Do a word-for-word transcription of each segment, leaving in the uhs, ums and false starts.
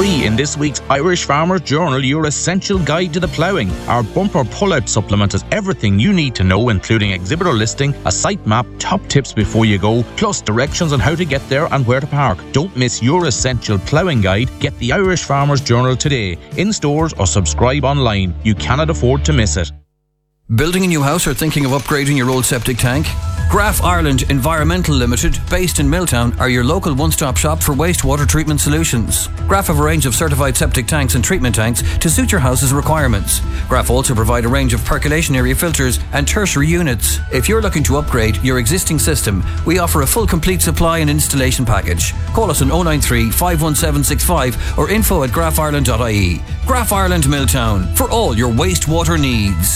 Free in this week's Irish Farmer's Journal, your essential guide to the ploughing. Our bumper pull-out supplement has everything you need to know, including exhibitor listing, a site map, top tips before you go, plus directions on how to get there and where to park. Don't miss your essential ploughing guide. Get the Irish Farmer's Journal today, in stores or subscribe online. You cannot afford to miss it. Building a new house or thinking of upgrading your old septic tank? Graf Ireland Environmental Limited, based in Milltown, are your local one-stop shop for wastewater treatment solutions. Graf have a range of certified septic tanks and treatment tanks to suit your house's requirements. Graf also provide a range of percolation area filters and tertiary units. If you're looking to upgrade your existing system, we offer a full complete supply and installation package. Call us on oh nine three, five one seven six five or info at graf ireland dot I E. Graf Ireland Milltown, for all your wastewater needs.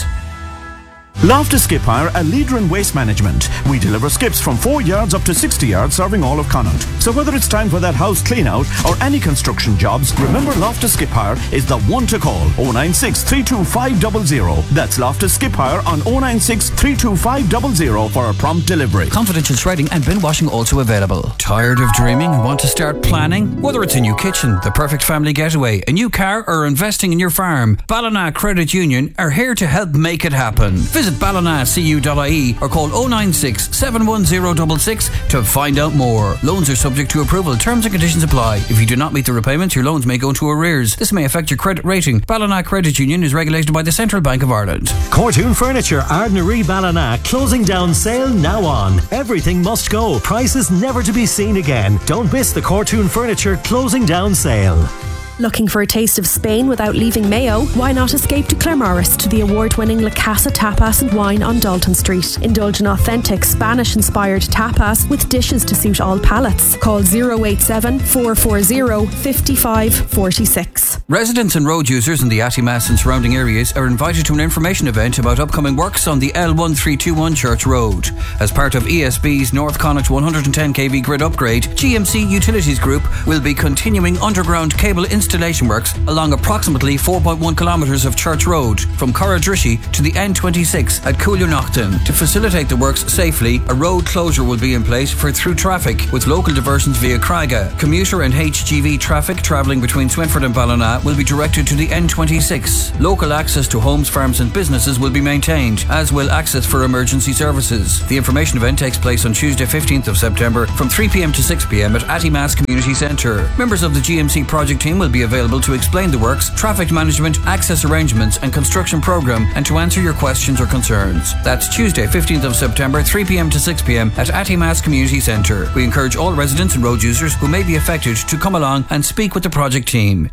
Loftus Skip Hire, a leader in waste management. We deliver skips from four yards up to sixty yards, serving all of Connaught. So whether it's time for that house clean out or any construction jobs, remember Loftus Skip Hire is the one to call. oh nine six, three two five zero zero. That's Loftus Skip Hire on oh nine six, three two five zero zero for a prompt delivery. Confidential shredding and bin washing also available. Tired of dreaming and want to start planning? Whether it's a new kitchen, the perfect family getaway, a new car, or investing in your farm, Ballina Credit Union are here to help make it happen. Visit ballina c u dot I E or call oh nine six, seven one zero six six to find out more. Loans are subject to approval. Terms and conditions apply. If you do not meet the repayments, your loans may go into arrears. This may affect your credit rating. Ballina Credit Union is regulated by the Central Bank of Ireland. Cortoon Furniture, Ardnaree Ballina, closing down sale now on. Everything must go. Prices never to be seen again. Don't miss the Cortoon Furniture closing down sale. Looking for a taste of Spain without leaving Mayo? Why not escape to Claremorris to the award-winning La Casa Tapas and Wine on Dalton Street. Indulge in authentic Spanish-inspired tapas with dishes to suit all palates. Call oh eight seven, four four zero, five five four six. Residents and road users in the Attimas and surrounding areas are invited to an information event about upcoming works on the L one three two one Church Road. As part of E S B's North Connaught one hundred ten k V grid upgrade, G M C Utilities Group will be continuing underground cable installation installation works along approximately four point one kilometres of Church Road from Corradrishy to the N twenty-six at Coolunachton. To facilitate the works safely, a road closure will be in place for through traffic with local diversions via Craiga. Commuter and H G V traffic travelling between Swinford and Ballina will be directed to the N twenty-six. Local access to homes, farms and businesses will be maintained, as will access for emergency services. The information event takes place on Tuesday fifteenth of September from three p m to six p m at Attimas Community Centre. Members of the G M C project team will be available to explain the works, traffic management, access arrangements and construction programme and to answer your questions or concerns. That's Tuesday fifteenth of September, three p m to six p m at Attimas Community Centre. We encourage all residents and road users who may be affected to come along and speak with the project team.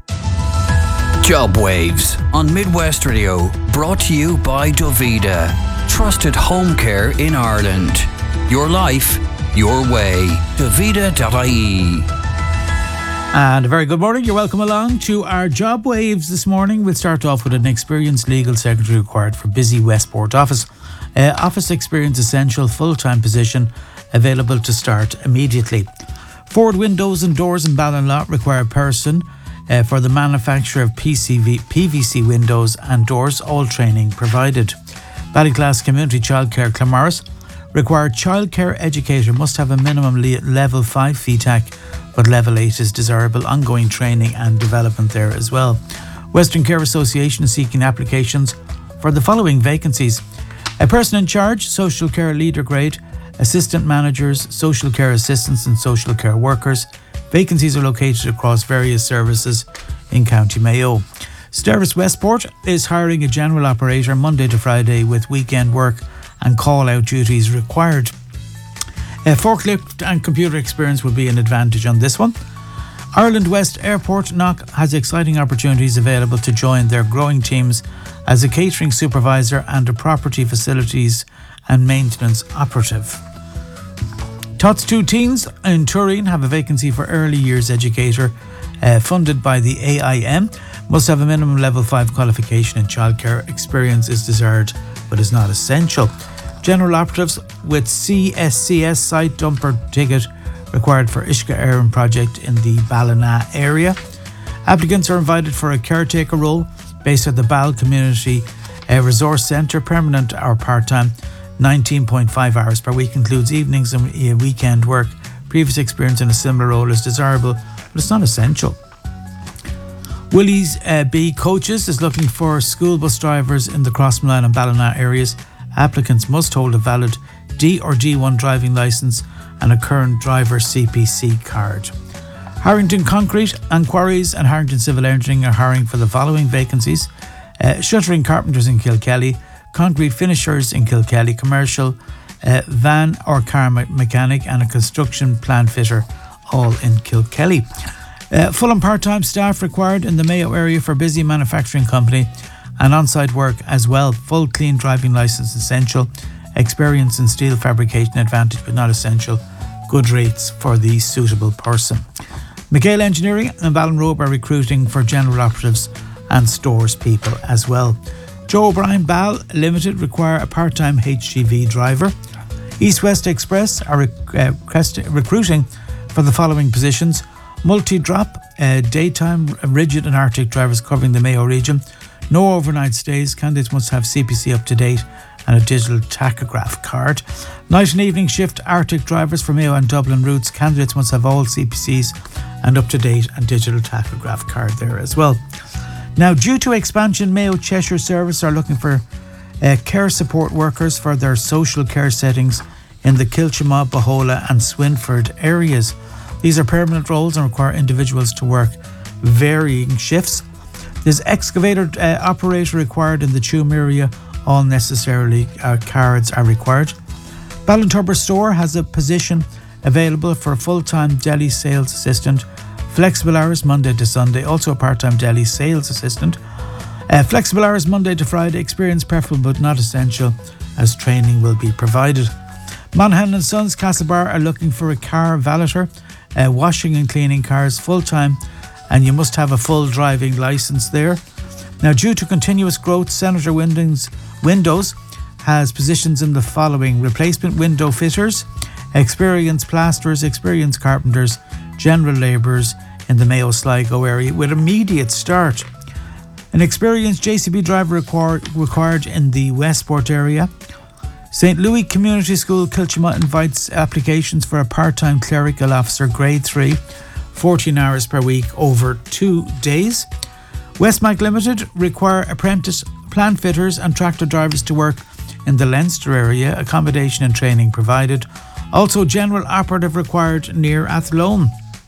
Job Waves on Midwest Radio, brought to you by Dovida, trusted home care in Ireland. Your life, your way. Dovida dot I E. And a very good morning. You're welcome along to our Job Waves this morning. We'll start off with an experienced legal secretary required for busy Westport office. Uh, office experience essential, full-time position, available to start immediately. Ford Windows and Doors in Ballinlough require person uh, for the manufacture of P C V, P V C windows and doors, all training provided. Ballyclass Community Childcare Claremorris required childcare educator, must have a minimum le- level five F E T A C, but level eight is desirable. Ongoing training and development there as well. Western Care Association is seeking applications for the following vacancies: a person in charge, social care leader grade, assistant managers, social care assistants and social care workers. Vacancies are located across various services in County Mayo. Stervis Westport is hiring a general operator Monday to Friday with weekend work and call-out duties required. A forklift and computer experience will be an advantage on this one. Ireland West Airport Knock has exciting opportunities available to join their growing teams as a catering supervisor and a property facilities and maintenance operative. Tots two Teens in Turin have a vacancy for early years educator uh, funded by the A I M. Must have a minimum level five qualification in childcare. Experience is desired but is not essential. General operatives with C S C S site dumper ticket required for Ishka Éireann project in the Ballina area. Applicants are invited for a caretaker role based at the Ball Community uh, Resource Centre, permanent or part-time, nineteen point five hours per week, includes evenings and uh, weekend work. Previous experience in a similar role is desirable, but it's not essential. Willie's uh, B Coaches is looking for school bus drivers in the Crossmline and Ballina areas. Applicants must hold a valid D or D one driving licence and a current driver C P C card. Harrington Concrete and Quarries and Harrington Civil Engineering are hiring for the following vacancies. Uh, shuttering carpenters in Kilkelly, concrete finishers in Kilkelly, commercial uh, van or car me- mechanic and a construction plant fitter, all in Kilkelly. Uh, full and part-time staff required in the Mayo area for busy manufacturing company and on-site work as well. Full clean driving licence essential. Experience in steel fabrication advantage but not essential. Good rates for the suitable person. McHale Engineering and Ballinrobe are recruiting for general operatives and stores people as well. Joe O'Brien Ball Limited require a part-time H G V driver. East West Express are rec- uh, crest- recruiting for the following positions. Multi-drop, uh, daytime rigid and Arctic drivers covering the Mayo region. No overnight stays. Candidates must have C P C up to date and a digital tachograph card. Night and evening shift Arctic drivers for Mayo and Dublin routes. Candidates must have all C P Cs and up to date and digital tachograph card there as well. Now, due to expansion, Mayo Cheshire Service are looking for uh, care support workers for their social care settings in the Kilchima, Bahola and Swinford areas. These are permanent roles and require individuals to work varying shifts. There's excavator uh, operator required in the Tuam area. All necessarily uh, cards are required. Ballintubber Store has a position available for a full-time deli sales assistant. Flexible hours Monday to Sunday. Also a part-time deli sales assistant. Uh, flexible hours Monday to Friday. Experience preferable but not essential, as training will be provided. Monaghan and Sons Castlebar are looking for a car valeter, uh, washing and cleaning cars full-time, and you must have a full driving licence there. Now, due to continuous growth, Senator Windows, Windows has positions in the following: replacement window fitters, experienced plasterers, experienced carpenters, general labourers in the Mayo Sligo area with immediate start. An experienced J C B driver required, required in the Westport area. Saint Louis Community School Kilchima invites applications for a part-time clerical officer, grade three, fourteen hours per week over two days. Westmac Limited require apprentice plant fitters and tractor drivers to work in the Leinster area. Accommodation and training provided. Also, general operative required near Athlone.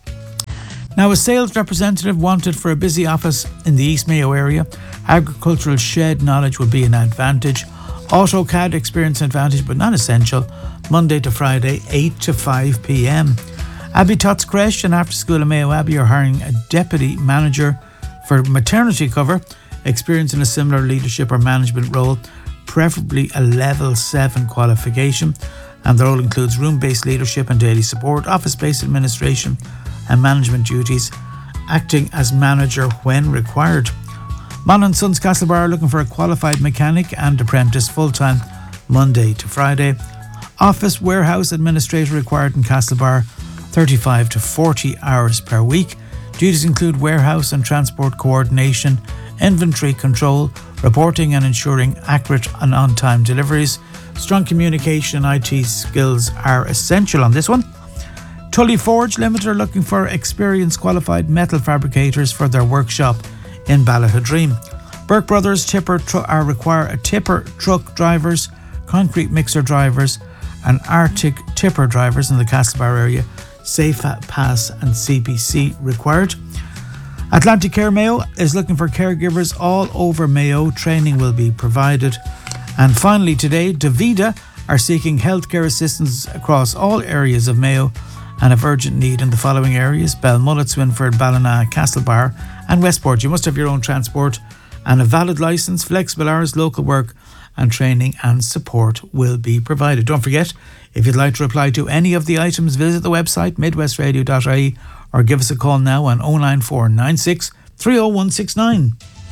Now, a sales representative wanted for a busy office in the East Mayo area. Agricultural shed knowledge would be an advantage. AutoCAD experience advantage, but not essential. Monday to Friday, eight to five p.m. Abbey Tots Creche and After School in Mayo Abbey are hiring a deputy manager for maternity cover. Experience in a similar leadership or management role, preferably a level seven qualification. And the role includes room-based leadership and daily support, office-based administration and management duties, acting as manager when required. Mon and Sons Castlebar are looking for a qualified mechanic and apprentice full-time Monday to Friday. Office warehouse administrator required in Castlebar, thirty-five to forty hours per week. Duties include warehouse and transport coordination, inventory control, reporting and ensuring accurate and on-time deliveries. Strong communication and I T skills are essential on this one. Tully Forge Limited are looking for experienced qualified metal fabricators for their workshop in Ballahadream. Burke Brothers Tipper tr- are require a tipper truck drivers, concrete mixer drivers and Arctic tipper drivers in the Castlebar area. Safe Pass and C P C required. Atlantic Care Mayo is looking for caregivers all over Mayo. Training will be provided. And finally today, Davida are seeking healthcare assistance across all areas of Mayo and have urgent need in the following areas: Belmullet, Swinford, Ballina, Castlebar and Westport. You must have your own transport and a valid licence. Flexible hours, local work and training and support will be provided. Don't forget, if you'd like to reply to any of the items, visit the website midwest radio dot I E or give us a call now on oh nine four nine six three oh one six nine.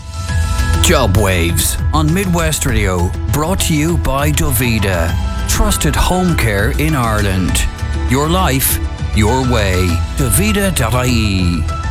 Job Waves on Midwest Radio, brought to you by Davida. Trusted home care in Ireland. Your life, your way. Davida dot I E.